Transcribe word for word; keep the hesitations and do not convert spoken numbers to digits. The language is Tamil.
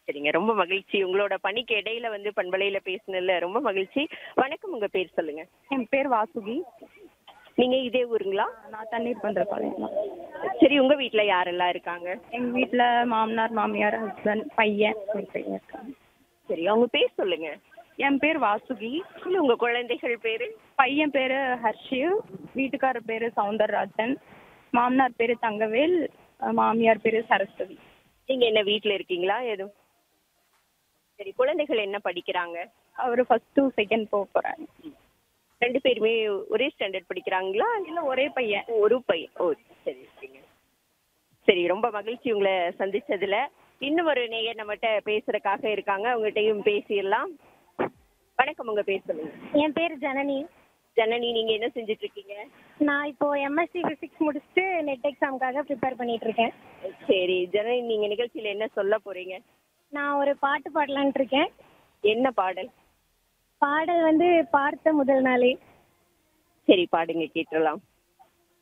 சரிங்க. ரொம்ப மகிழ்ச்சி. உங்களோட பணிக்கு இடையில வந்து பண்பலையில பேசினதுல ரொம்ப மகிழ்ச்சி. வணக்கம். உங்க பேர் சொல்லுங்க. என் பேர் வாசுகி. நீங்க இதே ஊருங்களா? நான் தண்ணீர் பண்றேன். சரி, உங்க வீட்ல யாரெல்லாம் இருக்காங்க? எங்க வீட்ல மாமனார், மாமியார், ஹஸ்பண்ட், பையன், ஒரு பையன் இருக்காங்க. சரி, அவங்க பேர் சொல்லுங்க. என் பேர் வாசுகி. இல்ல, உங்க குழந்தைகள் பேரு? பையன் பேரு ஹர்ஷிவ், வீட்டுக்காரர் பேரு சவுந்தரராஜன், மாமனார் பேரு தங்கவேல், மாமியார் பேரு சரஸ்வதி. நீங்க என்ன வீட்ல இருக்கீங்களா? எதுவும் சரி, குழந்தைகள் என்ன படிக்கிறாங்க? அவரு ஃபர்ஸ்ட் டூ செகண்ட் போக போறாங்க. ரெண்டு பேருமே ஒரே ஸ்டாண்டர்ட் படிக்கிறாங்களா? இல்ல ஒரே பையன். ஒரு பையன். ஓ, சரி சரிங்க. சரி, ரொம்ப மகிழ்ச்சி உங்களை சந்திச்சதுல. இன்னும் ஒரு நேயர் நம்மகிட்ட பேசுறதுக்காக இருக்காங்க, அவங்ககிட்டயும் பேசிடலாம். வணக்கம். உங்க பேர் சொல்லுங்க. என் பேர் ஜனனி. ஜனனி, நீங்க என்ன செஞ்சுட்டு இருக்கீங்க? நான் இப்போ எம்எஸ்சி பிசிக்ஸ் முடிச்சுட்டு நெட் எக்ஸாமுக்காக ப்ரிப்பேர் பண்ணிட்டு இருக்கேன். சரி ஜனனி, நீங்க நிகழ்ச்சியில என்ன சொல்ல போறீங்க? நான் ஒரு பாட்டு பாடலான்ட்டு இருக்கேன். என்ன பாடல்? பாடல் வந்து பார்த்த முதல் நாளே. சரி, பாடுங்க, கேட்டுடலாம்.